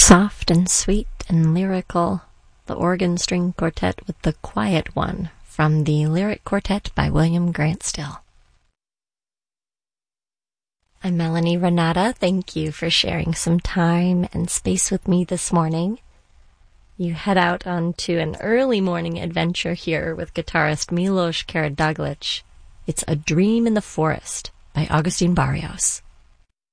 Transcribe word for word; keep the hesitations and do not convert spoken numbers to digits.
Soft and sweet and lyrical, the organ string quartet with The Quiet One from the Lyric Quartet by William Grant Still. I'm Melanie Renata. Thank you for sharing some time and space with me this morning. You head out onto an early morning adventure here with guitarist Milos Karaduglic. It's A Dream in the Forest by Agustin Barrios.